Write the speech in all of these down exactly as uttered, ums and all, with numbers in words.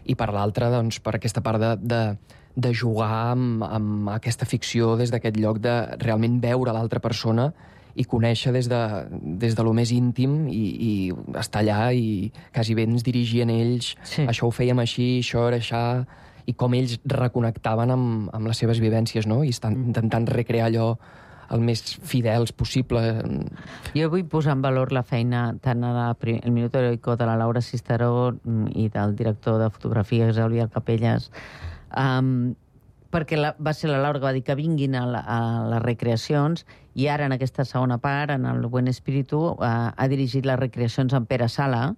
i per l'altra, doncs, per aquesta part de, de, de jugar amb, amb aquesta ficció des d'aquest lloc de realment veure l'altra persona i conèixer des de, des de lo més íntim i, i estar allà i quasi bé ens dirigien ells, Sí. això ho fèiem així, això era això, i com ells reconnectaven amb, amb les seves vivències, no? I estan intentant recrear allò el més fidels possible. Jo vull posar en valor la feina tant a la, prim- el Minuto Heroico de la Laura Cisteró i del director de fotografia, Xavier Capelles, um, perquè la, va ser la Laura que va dir que vinguin a, la, a les recreacions, i ara en aquesta segona part, en el Buen Espíritu, uh, ha dirigit les recreacions en Pere Sala,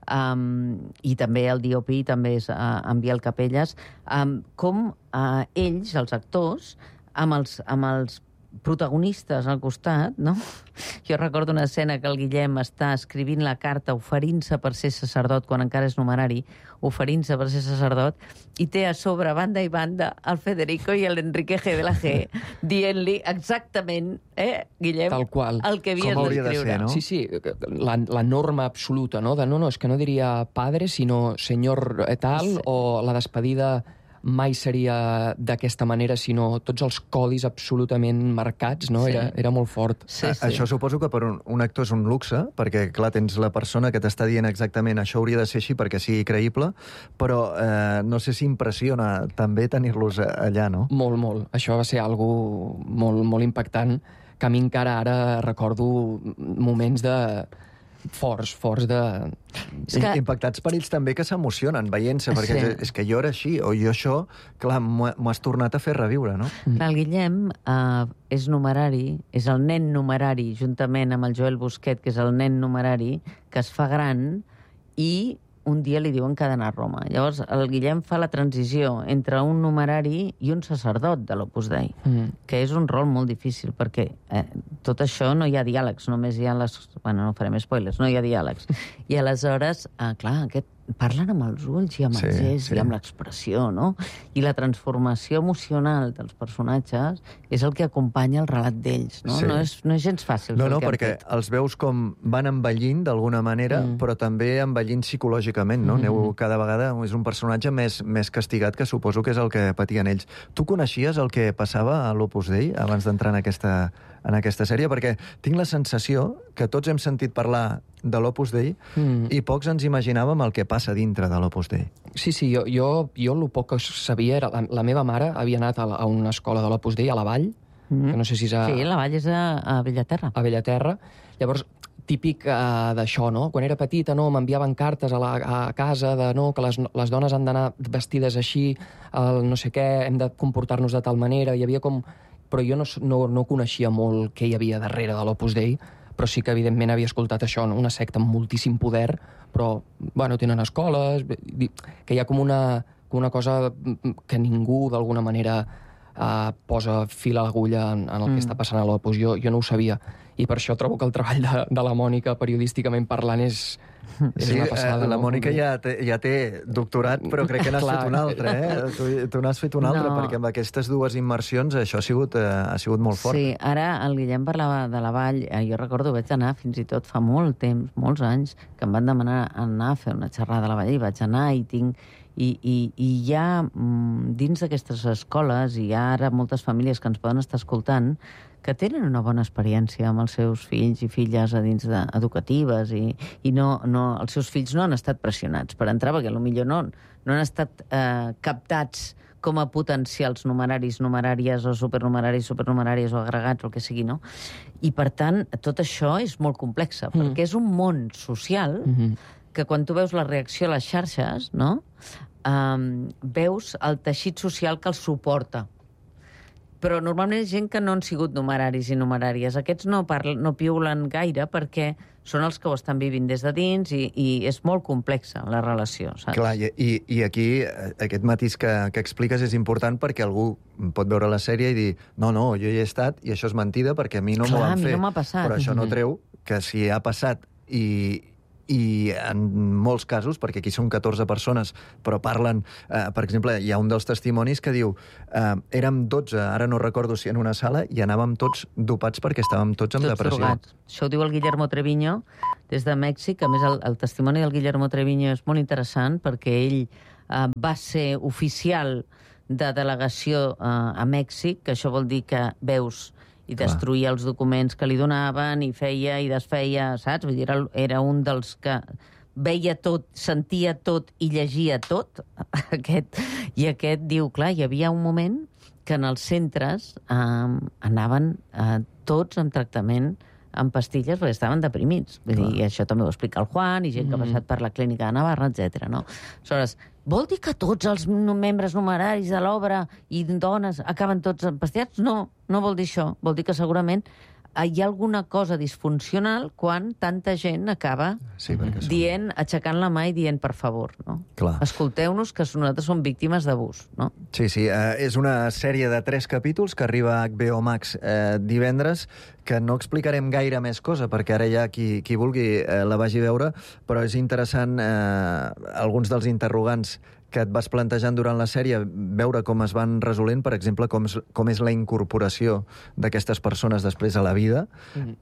um, i també el D O P també és uh, en Biel Capelles, um, com uh, ells, els actors, amb els, amb els protagonistes al costat, no? Jo recordo una escena que el Guillem està escrivint la carta oferint-se per ser sacerdot, quan encara és numerari, oferint-se per ser sacerdot, i té a sobre, banda i banda, el Federico i l'Enrique G. de la G, dient-li exactament, eh, Guillem, Tal qual. el que havies Com hauria de d'escriure. ser, no? Sí, sí, la, la norma absoluta, no? De no, no, és que no diria padre, sinó senyor tal, Sí. o la despedida mai seria d'aquesta manera, sinó tots els codis absolutament marcats, no? Sí. Era, era molt fort. Sí, sí. Això suposo que per un, un actor és un luxe, perquè, clar, tens la persona que t'està dient exactament això hauria de ser així perquè sigui creïble, però eh, no sé si impressiona també tenir-los allà, no? Molt, molt. Això va ser algo molt, molt impactant, que a mi encara ara recordo moments de forts, forts de... És que- Impactats per ells també que s'emocionen veient-se, perquè Sí. és, és que jo era així, o jo això, clar, m'ho m'ho has tornat a fer reviure, no? El Guillem eh, és numerari, és el nen numerari, juntament amb el Joel Busquet, que és el nen numerari, que es fa gran, i un dia li diuen que ha d'anar a Roma. Llavors, el Guillem fa la transició entre un numerari i un sacerdot de l'Opus Dei, Mm. que és un rol molt difícil, perquè eh, tot això no hi ha diàlegs, només hi ha les... Bueno, no farem spoilers, no hi ha diàlegs. I aleshores, eh, clar, aquest parlen amb els ulls i amb Sí, els gestos sí. i amb l'expressió, no? I la transformació emocional dels personatges és el que acompanya el relat d'ells, no? Sí. No, és, no és gens fàcil No, fer no, el que han perquè fet. els veus com van envellint d'alguna manera, Mm. però també envellint psicològicament, no? Mm. Aneu cada vegada... És un personatge més, més castigat, que suposo que és el que patien ells. Tu coneixies el que passava a l'Opus Dei abans d'entrar en aquesta, en aquesta sèrie? Perquè tinc la sensació que tots hem sentit parlar de l'Opus Dei Mm. i pocs ens imaginàvem el que passa dintre de l'Opus Dei. Sí, sí, jo, jo, jo el poc que sabia era... La, la meva mare havia anat a, la, a una escola de l'Opus Dei, a la Vall, Mhm. que no sé si és a, Sí, la Vall és a, a Bellaterra. a Bellaterra. Llavors, típic uh, d'això, no? Quan era petita, no, m'enviaven cartes a, la, a casa de no, que les, les dones han d'anar vestides així, el no sé què, hem de comportar-nos de tal manera. Hi havia com... Però jo no, no, no coneixia molt què hi havia darrere de l'Opus Dei, però sí que, evidentment, havia escoltat això, no? Una secta amb moltíssim poder, però, bueno, tenen escoles, que hi ha com una, com una cosa que ningú, d'alguna manera, uh, posa fil a l'agulla en, en el Mm. que està passant a l'Opus. Jo, jo no ho sabia. I per això trobo que el treball de, de la Mònica, periodísticament parlant, és, és Sí, una passada. eh, la no? Mònica ja té, ja té doctorat, però crec que n'has Clar. fet un altre, eh? Tu, tu n'has fet un altre, No. perquè amb aquestes dues immersions això ha sigut, eh, ha sigut molt fort. Sí, ara el Guillem parlava de la Vall. Eh, Jo recordo, vaig anar fins i tot fa molt temps, molts anys, que em van demanar anar a fer una xerrada a la Vall i vaig anar i tinc... I, i, i hi ha, mm, dins d'aquestes escoles, i hi ha ara moltes famílies que ens poden estar escoltant, que tenen una bona experiència amb els seus fills i filles a dins de, educatives i, i no, no, els seus fills no han estat pressionats per entrar, perquè potser no, no han estat eh, captats com a potencials numeraris, numeràries o supernumeraris, supernumeràries o agregats, o el que sigui, no? I, per tant, tot això és molt complex, mm. perquè és un món social Mhm. que quan tu veus la reacció a les xarxes, no? Um, veus el teixit social que els suporta. Però normalment és gent que no han sigut numeraris i numeràries. Aquests no, parlen, no piulen gaire perquè són els que ho estan vivint des de dins i, i és molt complexa la relació, saps? Clar, i, i, i aquí eh, aquest matís que, que expliques és important perquè algú pot veure la sèrie i dir no, no, jo hi he estat i això és mentida perquè a mi no m'ho Clar, van a mi fer. no m'ha passat. Però això no Mhm. treu que si ha passat i, i en molts casos, perquè aquí són catorze persones, però parlen... Eh, per exemple, hi ha un dels testimonis que diu eh, érem dotze, ara no recordo si en una sala, i anàvem tots dopats perquè estàvem tots amb Tots depressió. drogats. Això ho diu el Guillermo Treviño des de Mèxic. A més, el, el testimoni del Guillermo Treviño és molt interessant perquè ell uh, va ser oficial de delegació uh, a Mèxic, que això vol dir que veus i destruïa els documents que li donaven i feia i desfeia, saps? Vull dir, era, era un dels que veia tot, sentia tot i llegia tot. Aquest, I aquest diu, clar, hi havia un moment que en els centres eh, anaven eh, tots amb tractament amb pastilles perquè estaven deprimits. Vull dir, i això també ho explica el Juan, i gent que ha passat per la clínica de Navarra, etcètera. No? Aleshores, vol dir que tots els membres numeraris de l'obra i dones acaben tots empastillats? No, no vol dir això. Vol dir que segurament hi ha alguna cosa disfuncional quan tanta gent acaba sí, dient, aixecant la mà i dient, per favor, no? Escolteu-nos, que nosaltres som víctimes d'abús, no? Sí, sí, eh, és una sèrie de tres capítols que arriba a H B O Max eh, divendres, que no explicarem gaire més cosa, perquè ara ja qui, qui vulgui eh, la vagi a veure, però és interessant eh, alguns dels interrogants que et vas plantejant durant la sèrie, veure com es van resolent, per exemple, com és, com és la incorporació d'aquestes persones després a la vida, mm.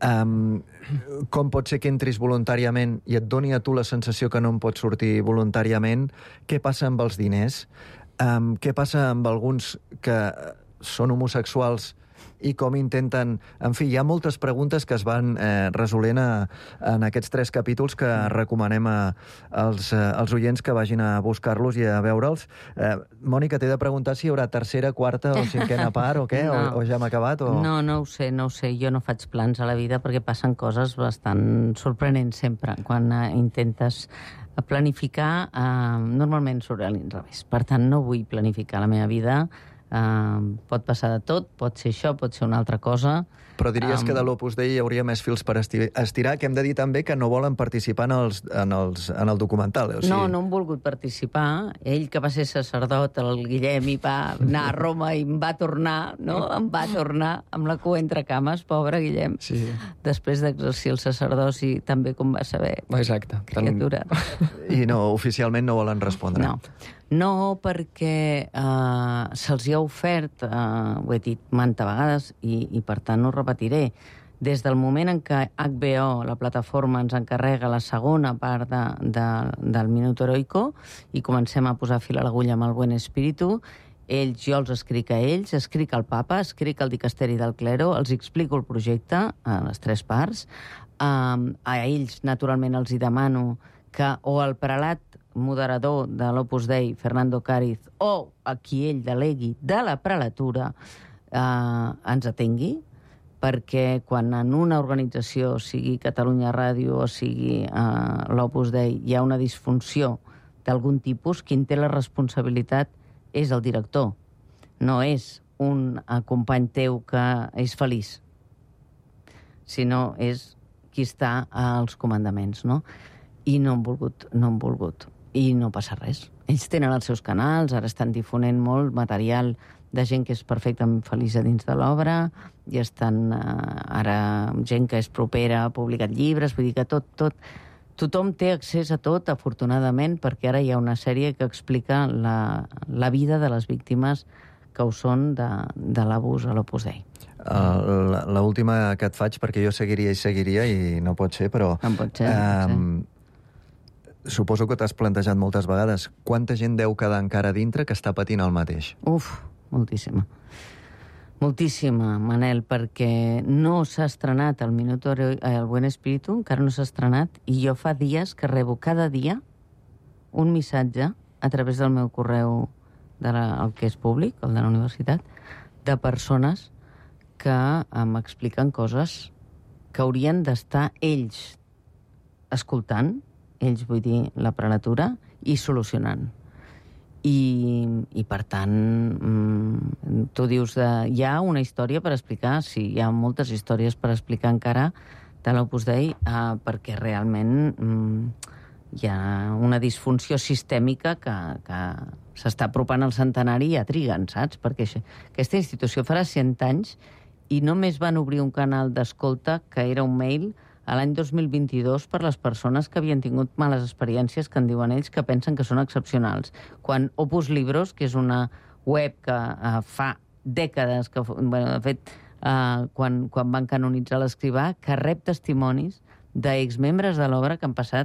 um, com pot ser que entris voluntàriament i et doni a tu la sensació que no en pots sortir voluntàriament, què passa amb els diners, um, què passa amb alguns que són homosexuals i com intenten... En fi, hi ha moltes preguntes que es van eh, resolent a, en aquests tres capítols que recomanem a, als, a, als oients que vagin a buscar-los i a veure'ls. Eh, Mònica, t'he de preguntar si hi haurà tercera, quarta o cinquena part o què? No. O, o ja hem acabat? O... No, no ho sé, no ho sé. Jo no faig plans a la vida perquè passen coses bastant sorprenents sempre quan eh, intentes planificar. Eh, normalment surt a l'inrevés. Per tant, no vull planificar la meva vida. Uh, pot passar de tot, pot ser això, pot ser una altra cosa. Però diries um... que de l'Opus Dei hi hauria més fils per estirar, que hem de dir també que no volen participar en, els, en, els, en el documental. O sigui... No, no han volgut participar. Ell, que va ser sacerdot, el Guillem, i va anar a Roma i em va tornar, no? Em va tornar amb la cua entre cames, pobre Guillem. Sí. Després d'exercir el sacerdoci també com va saber. Exacte. Criatura. I no, oficialment no volen respondre. No. No, perquè eh, se'ls hi ha ofert, eh, ho he dit manta vegades, i, i per tant no repetiré, des del moment en què H B O, la plataforma, ens encarrega la segona part de, de, del Minuto Heroico i comencem a posar fil a l'agulla amb el Buen Espíritu, ells, jo els escric a ells, escric al papa, escric al dicasteri del clero, els explico el projecte, a les tres parts, eh, a ells, naturalment, els hi demano que o el prelat moderador de l'Opus Dei, Fernando Cáriz, o a qui ell delegui de la prelatura, eh, ens atengui, perquè quan en una organització, sigui Catalunya Ràdio o sigui eh, l'Opus Dei, hi ha una disfunció d'algun tipus, qui en té la responsabilitat és el director, no és un eh, company teu que és feliç, sinó és qui està als comandaments, no? I no han volgut, no han volgut. I no passa res. Ells tenen els seus canals, ara estan difonent molt material de gent que és perfectament feliç a dins de l'obra, i estan eh, ara gent que és propera, ha publicat llibres, vull dir que tot, tot, tothom té accés a tot, afortunadament, perquè ara hi ha una sèrie que explica la, la vida de les víctimes que ho són de, de l'abús a l'Opus Dei. Uh, L'última que et faig, perquè jo seguiria i seguiria, i no pot ser, però... No pot ser, uh, no pot ser. Suposo que t'has plantejat moltes vegades. Quanta gent deu quedar encara dintre que està patint el mateix? Uf, moltíssima. Moltíssima, Manel, perquè no s'ha estrenat el Minuto Heroico, el Buen Espíritu, encara no s'ha estrenat, i jo fa dies que rebo cada dia un missatge a través del meu correu, de la, el que és públic, el de la universitat, de persones que m'expliquen coses que haurien d'estar ells escoltant, ells vull dir la prelatura, i solucionant. I, i per tant, mm, tu dius, de, hi ha una història per explicar, sí, hi ha moltes històries per explicar encara de l'Opus Dei, eh, perquè realment mm, hi ha una disfunció sistèmica que, que s'està apropant al centenari i ja triguen, saps? Perquè això, aquesta institució farà cent anys i només van obrir un canal d'escolta que era un mail a l'any dos mil vint-i-dos per les persones que havien tingut males experiències, que en diuen ells, que pensen que són excepcionals. Quan Opus Libros, que és una web que uh, fa dècades, que, bueno, de fet, uh, quan, quan van canonitzar l'Escrivà, que rep testimonis d'exmembres de l'obra que han passat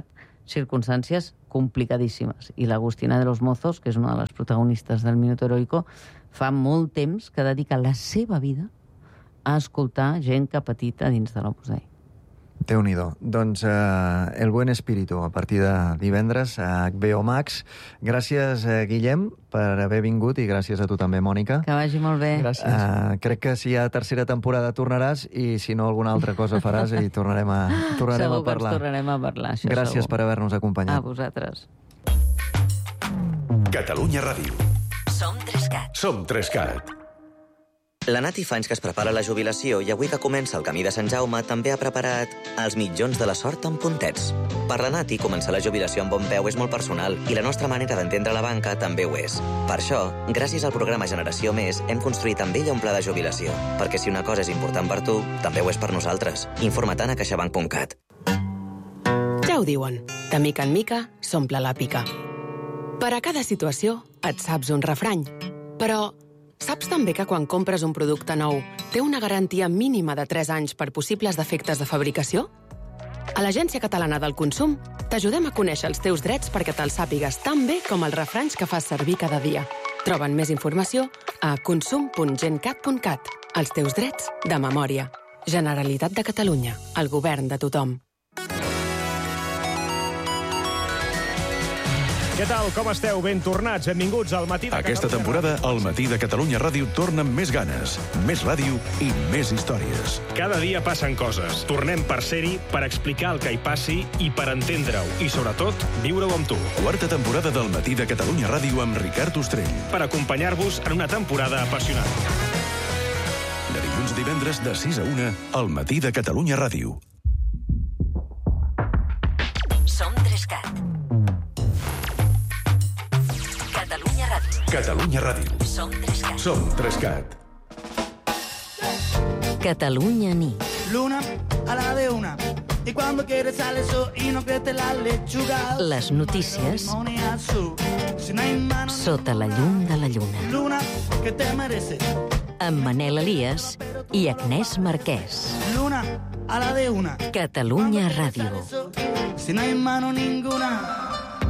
circumstàncies complicadíssimes. I l'Agustina de los Mozos, que és una de les protagonistes del Minuto Heroico, fa molt temps que dedica la seva vida a escoltar gent que ha patit a dins de l'Opus Dei. Déu-n'hi-do. Doncs eh, El Buen Espíritu, a partir de divendres, a H B O Max. Gràcies, eh, Guillem, per haver vingut, i gràcies a tu també, Mònica. Que vagi molt bé. Gràcies. Eh, crec que si hi ha tercera temporada tornaràs, i si no alguna altra cosa faràs, i tornarem a, tornarem segur a parlar. que ens tornarem a parlar, això Gràcies segur. per haver-nos acompanyat. A vosaltres. Catalunya Ràdio. Som Trescat. Som Trescat. La Nati fa anys que es prepara la jubilació i avui que comença el camí de Sant Jaume també ha preparat els mitjons de la sort amb puntets. Per la Nati, començar la jubilació amb bon peu és molt personal i la nostra manera d'entendre la banca també ho és. Per això, gràcies al programa Generació Més, hem construït amb ella un pla de jubilació. Perquè si una cosa és important per tu, també ho és per nosaltres. Informa-te'n a caixabank punt cat. Ja ho diuen, de mica en mica s'omple la pica. Per a cada situació et saps un refrany. Però saps també que quan compres un producte nou té una garantia mínima de tres anys per possibles defectes de fabricació? A l'Agència Catalana del Consum t'ajudem a conèixer els teus drets perquè te'ls sàpigues tan bé com els refranys que fas servir cada dia. Troben més informació a consum punt gencat punt cat. Els teus drets de memòria. Generalitat de Catalunya. El govern de tothom. Què tal? Com esteu? Ben tornats. Benvinguts al Matí de Aquesta temporada, el Matí de Catalunya Ràdio torna amb més ganes, més ràdio i més històries. Cada dia passen coses. Tornem per ser-hi, per explicar el que hi passi i per entendre-ho. I, sobretot, viure-ho amb tu. Quarta temporada del Matí de Catalunya Ràdio amb Ricard Ostrell. Per acompanyar-vos en una temporada apassionant. De dilluns a divendres, de sis a una, al Matí de Catalunya Ràdio. Som Trescat. Catalunya Ràdio. Catalunya Ràdio. Som Trescat. Som Trescat. Catalunya nit. Luna a la de una. Y cuando quieres sale eso y no crece la lechuga. Les notícies Limón y azul. Si no hay mano, sota la llum de la lluna. Luna, que te merece. Amb Manel Elias i Agnès Marquès. Luna a la de una. Catalunya Ràdio. Si no hay mano ninguna.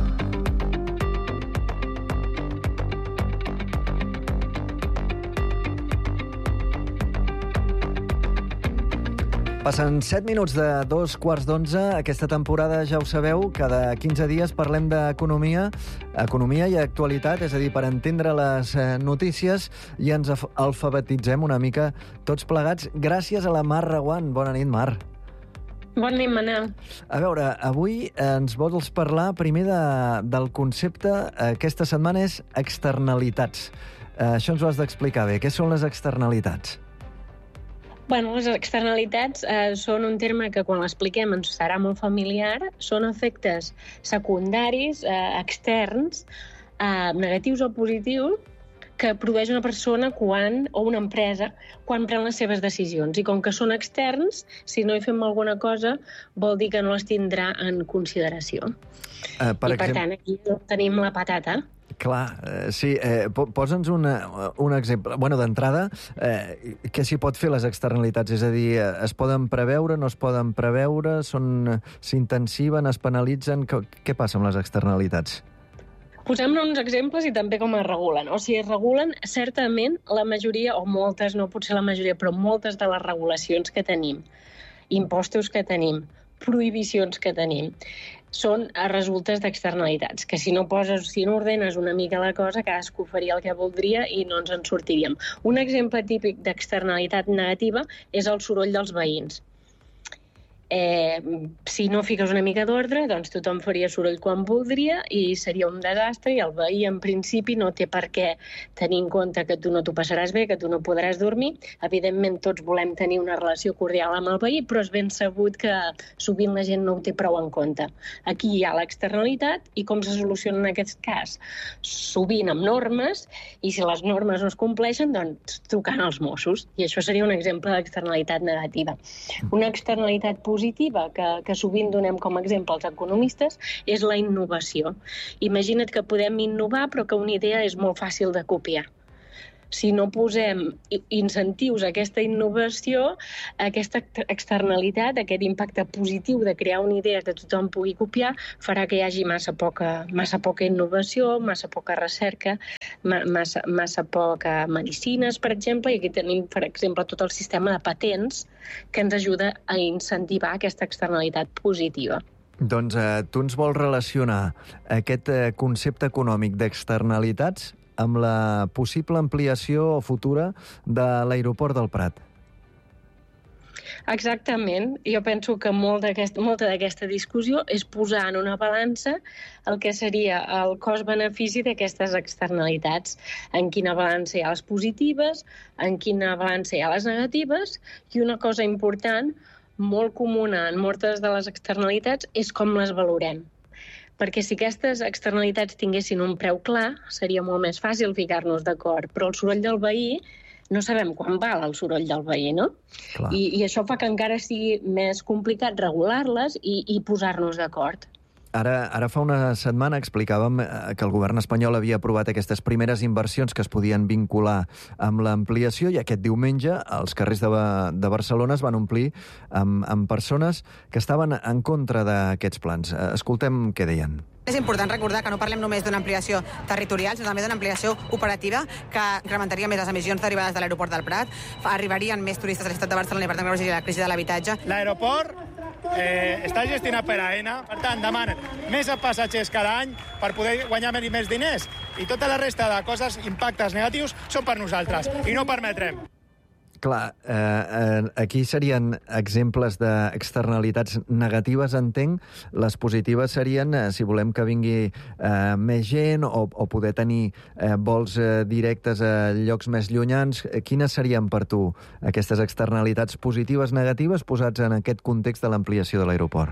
Passen set minuts de dos quarts d'onze. Aquesta temporada, ja ho sabeu, cada quinze dies parlem d'economia, economia i actualitat, és a dir, per entendre les notícies i ens alfabetitzem una mica tots plegats gràcies a la Mar Reguant. Bona nit, Mar. Bona nit, Manel. A veure, avui ens vols parlar primer de, del concepte, aquesta setmana és externalitats. Això ens ho has d'explicar bé. Què són les externalitats? Bueno, les externalitats eh, són un terme que quan l'expliquem ens serà molt familiar. Són efectes secundaris, eh, externs, eh, negatius o positius, que produeix una persona quan, o una empresa quan pren les seves decisions. I com que són externs, si no hi fem alguna cosa, vol dir que no les tindrà en consideració. Uh, per I, per exemple... tant, aquí tenim la patata. Clar, eh, sí. Eh, Posa'ns una, un exemple. Bueno, d'entrada, eh, què s'hi pot fer les externalitats? És a dir, es poden preveure, no es poden preveure, són s'intensiven, es penalitzen? Què, què passa amb les externalitats? Posem-ne uns exemples i també com es regulen. O sigui, es regulen, certament, la majoria, o moltes, no potser la majoria, però moltes de les regulacions que tenim, impostos que tenim, prohibicions que tenim, són a resultes d'externalitats, que si no poses, si no ordenes una mica la cosa, cadascú faria el que voldria i no ens en sortiríem. Un exemple típic d'externalitat negativa és el soroll dels veïns. Eh, si no fiques una mica d'ordre, doncs tothom faria soroll quan voldria i seria un desastre i el veí en principi no té per què tenir en compte que tu no t'ho passaràs bé, que tu no podràs dormir. Evidentment tots volem tenir una relació cordial amb el veí, però és ben sabut que sovint la gent no ho té prou en compte. Aquí hi ha l'externalitat i com se soluciona en aquest cas? Sovint amb normes, i si les normes no es compleixen, doncs trucant als Mossos. I això seria un exemple d'externalitat negativa. Una externalitat positiva positiva que, que sovint donem com a exemple als economistes és la innovació. Imagina't que podem innovar però que una idea és molt fàcil de copiar. si no posem incentius a aquesta innovació, a aquesta externalitat, aquest impacte positiu de crear una idea que tothom pugui copiar, farà que hi hagi massa poca, massa poca innovació, massa poca recerca, massa, massa poca medicines, per exemple, i aquí tenim, per exemple, tot el sistema de patents que ens ajuda a incentivar aquesta externalitat positiva. Doncs eh, tu ens vols relacionar aquest eh, concepte econòmic d'externalitats amb la possible ampliació futura de l'aeroport del Prat. Exactament. Jo penso que molt d'aquest, molta d'aquesta discussió és posar en una balança el que seria el cost-benefici d'aquestes externalitats. En quina balança hi ha les positives, en quina balança hi ha les negatives, i una cosa important, molt comuna en moltes de les externalitats, és com les valorem. Perquè si aquestes externalitats tinguessin un preu clar, seria molt més fàcil ficar-nos d'acord. Però el soroll del veí, no sabem quan val el soroll del veí, no? I, I això fa que encara sigui més complicat regular-les i, i posar-nos d'acord. Ara, ara fa una setmana explicàvem que el govern espanyol havia aprovat aquestes primeres inversions que es podien vincular amb l'ampliació, i aquest diumenge els carrers de, de Barcelona es van omplir amb, amb persones que estaven en contra d'aquests plans. Escoltem què deien. És important recordar que no parlem només d'una ampliació territorial, sinó també d'una ampliació operativa que incrementaria més les emissions derivades de l'aeroport del Prat, arribarien més turistes a la ciutat de Barcelona i per tant revertiria la crisi de l'habitatge. L'aeroport eh, està gestionat per AENA, per tant demanen més passatgers cada any per poder guanyar més diners, i tota la resta de coses, impactes negatius, són per nosaltres i no permetrem. Clar, eh, eh, aquí serien exemples d'externalitats negatives, entenc. Les positives serien, eh, si volem que vingui eh, més gent o, o poder tenir eh, vols eh, directes a llocs més llunyans. Quines serien per tu aquestes externalitats positives, negatives, posats en aquest context de l'ampliació de l'aeroport?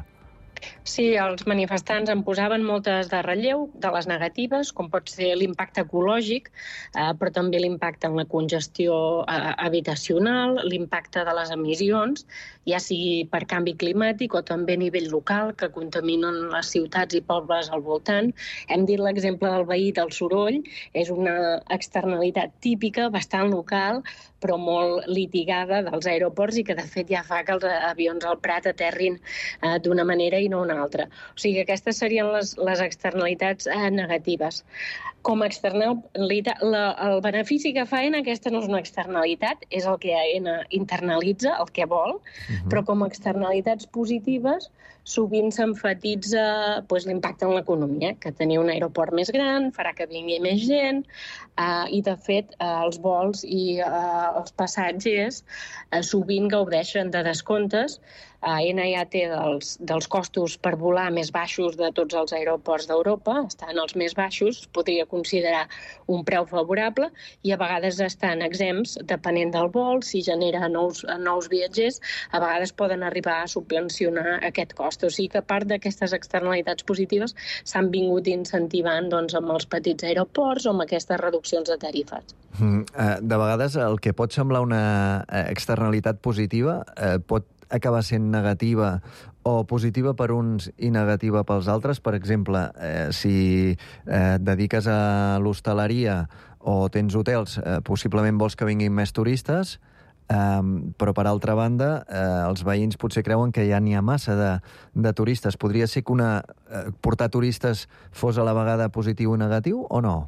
Sí, els manifestants en posaven moltes de relleu, de les negatives, com pot ser l'impacte ecològic, eh, però també l'impacte en la congestió eh, habitacional, l'impacte de les emissions, ja sigui per canvi climàtic o també a nivell local, que contaminen les ciutats i pobles al voltant. Hem dit l'exemple del veí del soroll, és una externalitat típica, bastant local, però molt litigada dels aeroports i que, de fet, ja fa que els avions al Prat aterrin eh, d'una manera i no una altra. O sigui, aquestes serien les, les externalitats eh, negatives. Com a externalitat, la, el benefici que fa AENA, aquesta no és una externalitat, és el que AENA internalitza, el que vol, uh-huh. però com a externalitats positives sovint s'emfatitza pues, l'impacte en l'economia, que tenir un aeroport més gran farà que vingui més gent, eh, i de fet eh, els vols i eh, els passatgers eh, sovint gaudeixen de descomptes. AENA ja té dels, dels costos per volar més baixos de tots els aeroports d'Europa, estan els més baixos, es podria considerar un preu favorable, i a vegades estan exempts, depenent del vol, si genera nous, nous viatgers, a vegades poden arribar a subvencionar aquest cost. O sigui que a part d'aquestes externalitats positives s'han vingut incentivant doncs, amb els petits aeroports o amb aquestes reduccions de tarifes. Mm, de vegades el que pot semblar una externalitat positiva eh, pot acabar sent negativa o positiva per uns i negativa pels altres. Per exemple, eh, si eh, dediques a l'hostaleria o tens hotels, eh, possiblement vols que vinguin més turistes, eh, però per altra banda eh, els veïns potser creuen que ja n'hi ha massa de, de turistes. Podria ser que una, eh, portar turistes fos a la vegada positiu i negatiu o no?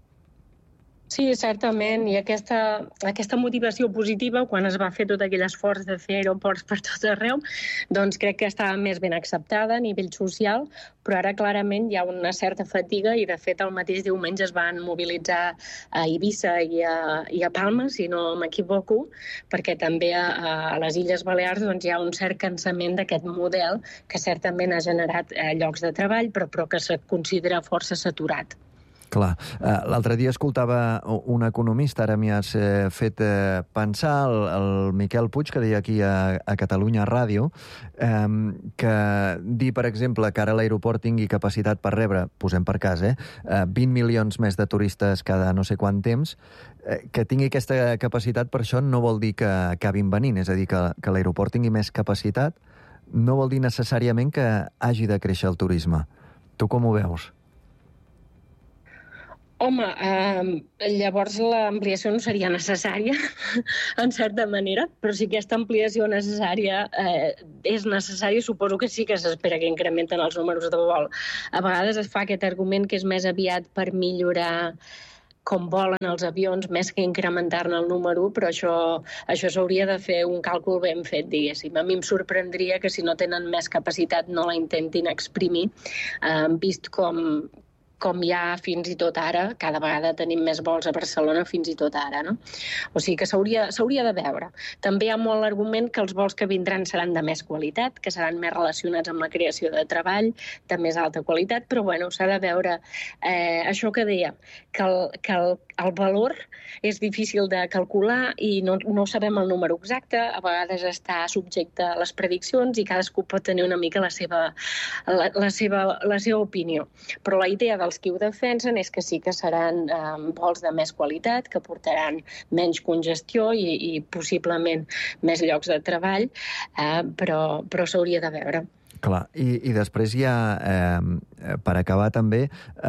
Sí, certament, i aquesta, aquesta motivació positiva, quan es va fer tot aquell esforç de fer aeroports per tot arreu, doncs crec que estava més ben acceptada a nivell social, però ara clarament hi ha una certa fatiga i, de fet, el mateix diumenge es van mobilitzar a Eivissa i a, i a Palma, si no m'equivoco, perquè també a, a les Illes Balears doncs, hi ha un cert cansament d'aquest model que certament ha generat eh, llocs de treball, però, però que se considera força saturat. Clar. L'altre dia escoltava un economista, ara m'hi has fet pensar, el, el Miquel Puig, que deia aquí a, a Catalunya Ràdio, eh, que dir, per exemple, que ara l'aeroport tingui capacitat per rebre, posem per cas, eh, vint milions més de turistes cada no sé quant temps, eh, que tingui aquesta capacitat, per això no vol dir que acabin venint, és a dir, que, que l'aeroport tingui més capacitat, no vol dir necessàriament que hagi de créixer el turisme. Tu com ho veus? Home, eh, llavors l'ampliació no seria necessària, en certa manera, però si aquesta ampliació necessària eh, és necessària, suposo que sí que s'espera que incrementen els números de vol. A vegades es fa aquest argument que és més aviat per millorar com volen els avions, més que incrementar-ne el número, però això, això s'hauria de fer un càlcul ben fet, diguéssim. A mi em sorprendria que si no tenen més capacitat no la intentin exprimir, eh, vist com... com hi ha fins i tot ara, cada vegada tenim més vols a Barcelona fins i tot ara, no? O sigui que s'hauria s'hauria de veure. També hi ha molt l'argument que els vols que vindran seran de més qualitat, que seran més relacionats amb la creació de treball, de més alta qualitat, però bueno, s'ha de veure eh, això que deia, que el, que el, el valor és difícil de calcular i no, no sabem el número exacte, a vegades està subjecte a les prediccions i cadascú pot tenir una mica la seva, la, la seva, la seva opinió. Però la idea dels qui ho defensen és que sí que seran eh, vols de més qualitat, que portaran menys congestió i, i possiblement més llocs de treball, eh, però, però s'hauria de veure. Clar, i, i després hi ha, eh, per acabar també,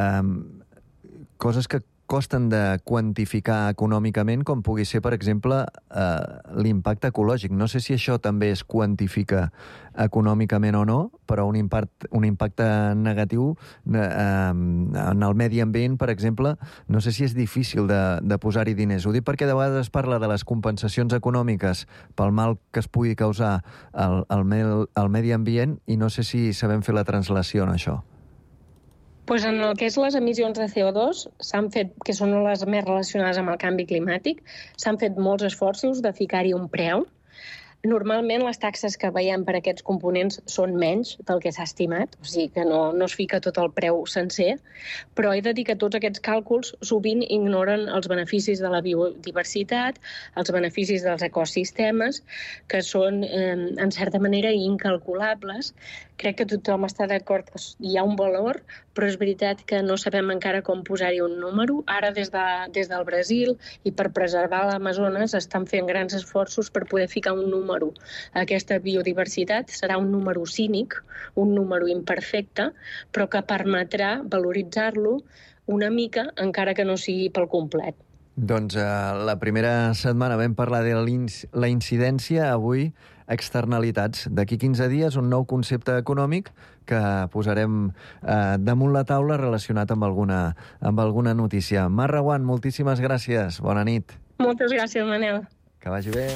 eh, coses que costen de quantificar econòmicament, com pugui ser, per exemple, eh, l'impacte ecològic. No sé si això també es quantifica econòmicament o no, però un impacte, un impacte negatiu eh, en el medi ambient, per exemple, no sé si és difícil de, de posar-hi diners. Ho dic perquè de vegades es parla de les compensacions econòmiques pel mal que es pugui causar al, al, mel, al medi ambient i no sé si sabem fer la translació en això. Pues en el que és les emissions de C O dos, s'han fet, que són les més relacionades amb el canvi climàtic, s'han fet molts esforços de ficar-hi un preu. Normalment les taxes que veiem per aquests components són menys del que s'ha estimat, o sigui que no, no es fica tot el preu sencer, però he de dir que tots aquests càlculs sovint ignoren els beneficis de la biodiversitat, els beneficis dels ecosistemes, que són, eh, en certa manera, incalculables. Crec que tothom està d'acord que hi ha un valor, però és veritat que no sabem encara com posar-hi un número. Ara, des, de, des del Brasil, i per preservar l'Amazones, estan fent grans esforços per poder ficar un número. Aquesta biodiversitat serà un número cínic, un número imperfecte, però que permetrà valoritzar-lo una mica, encara que no sigui pel complet. Doncs eh, la primera setmana vam parlar de la incidència, avui externalitats. D'aquí quinze dies, un nou concepte econòmic que posarem eh, damunt la taula relacionat amb alguna, amb alguna notícia. Mar Reguant, moltíssimes gràcies. Bona nit. Moltes gràcies, Manel. Que vagi bé.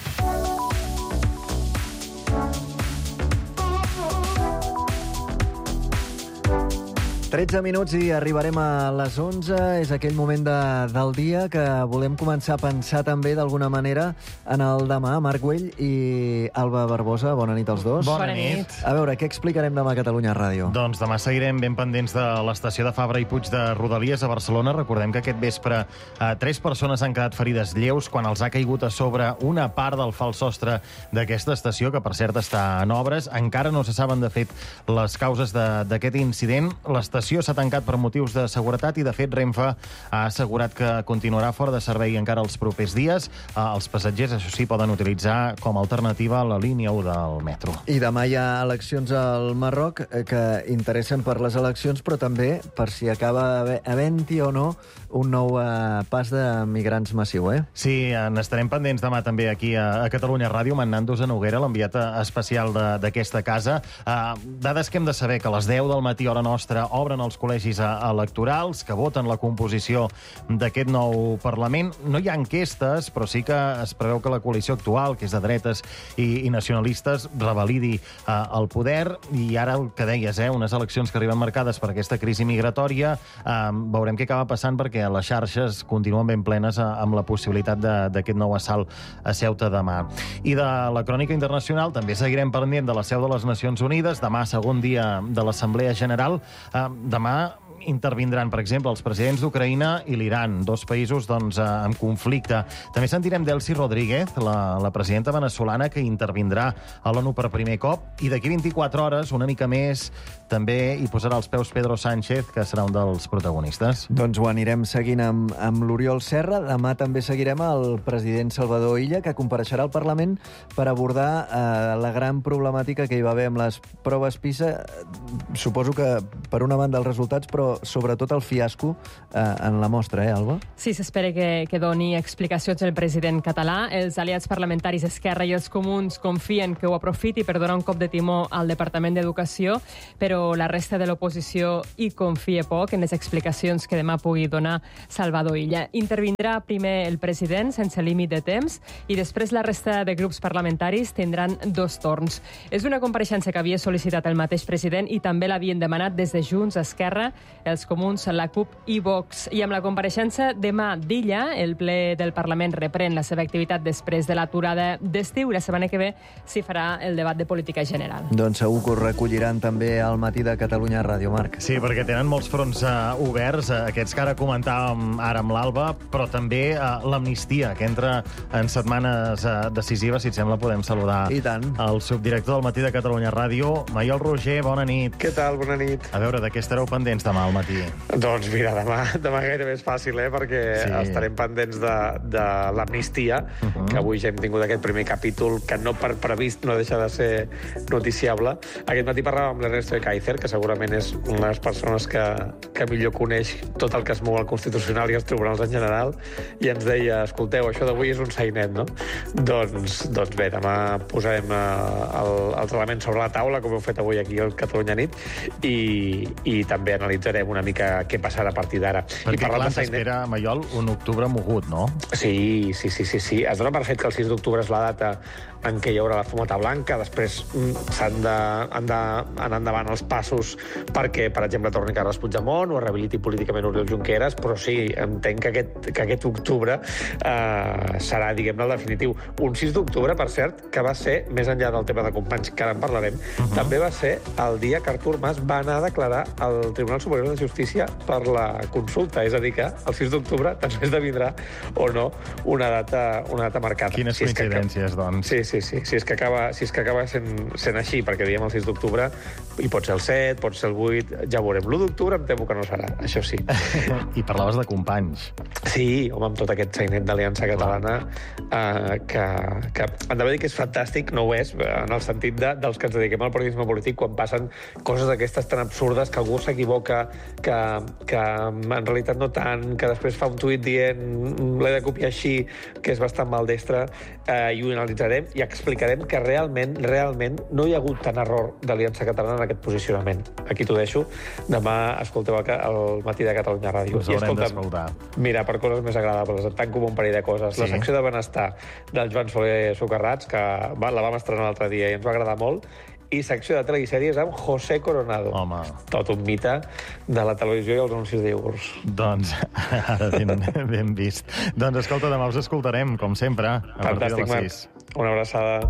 tretze minuts i arribarem a les onze. És aquell moment de, del dia que volem començar a pensar també d'alguna manera en el demà. Marc Güell i Alba Barbosa, bona nit als dos. Bona nit. A veure, què explicarem demà a Catalunya Ràdio? Doncs demà seguirem ben pendents de l'estació de Fabra i Puig de Rodalies a Barcelona. Recordem que aquest vespre eh, tres persones han quedat ferides lleus quan els ha caigut a sobre una part del fals sostre d'aquesta estació, que per cert està en obres. Encara no se saben, de fet, les causes d'aquest incident. L'estació s'ha tancat per motius de seguretat i, de fet, Renfe ha assegurat que continuarà fora de servei encara els propers dies. Els passatgers, això sí, poden utilitzar com a alternativa la línia u del metro. I demà hi ha eleccions al Marroc que interessen per les eleccions, però també per si acaba havent-hi o no un nou uh, pas de migrants massiu, eh? Sí, n'estarem pendents demà també aquí a, a Catalunya Ràdio, amb en Nandos a Noguera, l'enviat especial d'aquesta casa. Uh, dades que hem de saber, que a les deu del matí, hora nostra, obren els col·legis electorals, que voten la composició d'aquest nou Parlament. No hi ha enquestes, però sí que es preveu que la coalició actual, que és de dretes i, i nacionalistes, revalidi uh, el poder. I ara el que deies, eh, unes eleccions que arriben marcades per aquesta crisi migratòria, uh, veurem què acaba passant, perquè les xarxes continuen ben plenes amb la possibilitat d'aquest nou assalt a Ceuta demà. I de la crònica internacional també seguirem pendent de la seu de les Nacions Unides. Demà, segon dia de l'Assemblea General. Uh, demà intervindran, per exemple, els presidents d'Ucraïna i l'Iran, dos països doncs, en conflicte. També sentirem Delcy Rodríguez, la, la presidenta venezolana, que intervindrà a l'ONU per primer cop, i d'aquí vint-i-quatre hores, una mica més, també hi posarà els peus Pedro Sánchez, que serà un dels protagonistes. Doncs ho anirem seguint amb, amb l'Oriol Serra. Demà també seguirem el president Salvador Illa, que compareixerà al Parlament per abordar eh, la gran problemàtica que hi va haver amb les proves PISA. Suposo que, per una banda, els resultats, però però sobretot el fiasco eh, en la mostra, eh, Alba? Sí, s'espera que, que doni explicacions el president català. Els aliats parlamentaris Esquerra i els Comuns confien que ho aprofiti per donar un cop de timó al Departament d'Educació, però la resta de l'oposició hi confia poc en les explicacions que demà pugui donar Salvador Illa. Intervindrà primer el president sense límit de temps i després la resta de grups parlamentaris tindran dos torns. És una compareixença que havia sol·licitat el mateix president i també l'havien demanat des de Junts, Esquerra, els Comuns, la CUP i Vox. I amb la compareixença demà d'Illa, el ple del Parlament reprèn la seva activitat després de l'aturada d'estiu i la setmana que ve s'hi farà el debat de política general. Doncs segur que ho recolliran també al Matí de Catalunya Ràdio, Marc. Sí, perquè tenen molts fronts uh, oberts, uh, aquests que ara comentàvem ara amb l'Alba, però també uh, l'amnistia, que entra en setmanes uh, decisives. Si et sembla, podem saludar I tant. el subdirector del Matí de Catalunya Ràdio, Maiol Roger. Bona nit. Què tal? Bona nit. A veure, de què estareu pendents demà al matí? Doncs mira, demà, demà gairebé és fàcil, eh? Perquè sí. estarem pendents de, de l'amnistia, uh -huh. que avui ja hem tingut aquest primer capítol, que no per previst no deixa de ser noticiable. Aquest matí parlàvem amb l'Ernesto de Kaiser, que segurament és una de les persones que, que millor coneix tot el que es mou al Constitucional i als tribunals en general, i ens deia, escolteu, això d'avui és un sainet, no? Doncs, doncs bé, demà posarem eh, el, els elements sobre la taula, com heu fet avui aquí al Catalunya Nit, i, i també analitzarem una mica què passarà a partir d'ara. Perquè, clar, s'espera, Maiol, un octubre mogut, no? Sí, sí, sí, sí, sí. Es dona per fet que el sis d'octubre és la data en què hi haurà la fumata blanca, després s'han d'anar endavant els passos perquè, per exemple, torni Carles Puigdemont o rehabiliti políticament Oriol Junqueras, però sí, entenc que aquest, que aquest octubre eh, serà, diguem-ne, el definitiu. Un sis d'octubre, per cert, que va ser, més enllà del tema de companys, que ara en parlarem, uh-huh. també va ser el dia que Artur Mas va anar a declarar al Tribunal Superior de Justícia per la consulta, és a dir, que el sis d'octubre també esdevindrà o no una data, una data marcada. Quines si coincidències, que, doncs. Sí, sí, sí, si és que acaba, si és que acaba sent, sent així, perquè diem el sis d'octubre, i pot ser el set, pot ser el vuit, ja veurem. L'u d'octubre em temo que no serà, això sí. I parlaves de companys. Sí, home, amb tot aquest sainet d'Aliança Catalana, eh, que, que hem de dir que és fantàstic, no ho és, en el sentit de, dels que ens dediquem al periodisme polític, quan passen coses d'aquestes tan absurdes, que algú s'equivoca, que, que en realitat no tant, que després fa un tuit dient l'he de copiar així, que és bastant maldestre, eh, i ho analitzarem i explicarem que realment, realment no hi ha hagut tant error d'Aliança Catalana en aquest posicionament. Aquí t'ho deixo. Demà escolteu el, el Matí de Catalunya Ràdio. Us haurem d'escoltar. Mira, per coses més agradables, et tanco un parell de coses. Sí. La secció de benestar del Joan Soler Socarrats, que va, la vam estrenar l'altre dia i ens va agradar molt, i secció de telesèries amb José Coronado. Home. Tot un mite de la televisió i els anuncis de iogurts. Doncs, ara ben, ben vist. Doncs, escolta, demà us escoltarem, com sempre, a Fantàstic, partir de les sis. Una abraçada.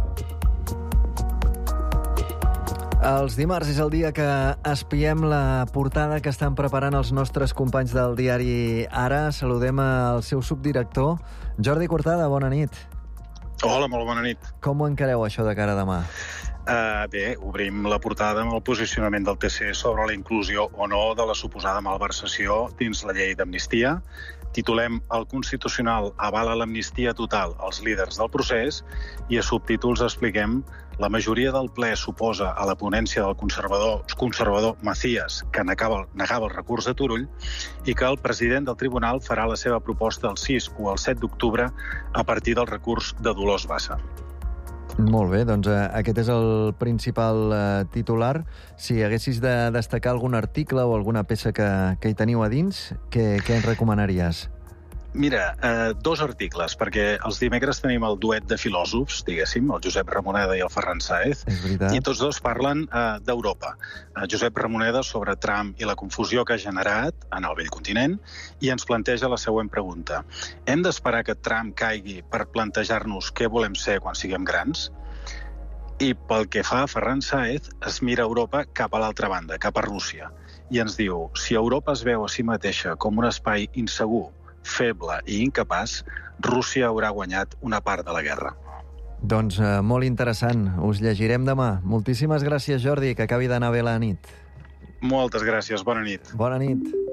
Els dimarts és el dia que espiem la portada que estan preparant els nostres companys del diari Ara. Saludem al seu subdirector, Jordi Cortada. Bona nit. Hola, molt bona nit. Com ho encareu, això de cara a demà? Uh, bé, obrim la portada amb el posicionament del T C sobre la inclusió o no de la suposada malversació dins la llei d'amnistia. Titulem El Constitucional avala l'amnistia total als líders del procés i a subtítols expliquem la majoria del ple s'oposa a la ponència del conservador, conservador Macías, que negava, negava el recurs de Turull, i que el president del tribunal farà la seva proposta el sis o el set d'octubre a partir del recurs de Dolors Bassa. Molt bé, doncs eh, aquest és el principal eh, titular. Si haguessis de destacar algun article o alguna peça que, que hi teniu a dins, què, què ens recomanaries? Mira, eh, dos articles, perquè els dimecres tenim el duet de filòsofs, diguéssim, el Josep Ramoneda i el Ferran Sáez, i tots dos parlen eh, d'Europa. Eh, Josep Ramoneda sobre Trump i la confusió que ha generat en el vell continent, i ens planteja la següent pregunta. Hem d'esperar que Trump caigui per plantejar-nos què volem ser quan siguem grans? I pel que fa a Ferran Sáez, es mira Europa cap a l'altra banda, cap a Rússia, i ens diu, si Europa es veu a si mateixa com un espai insegur, feble i incapaç, Rússia haurà guanyat una part de la guerra. Doncs eh, molt interessant. Us llegirem demà. Moltíssimes gràcies, Jordi, que acabi d'anar bé la nit. Moltes gràcies. Bona nit. Bona nit.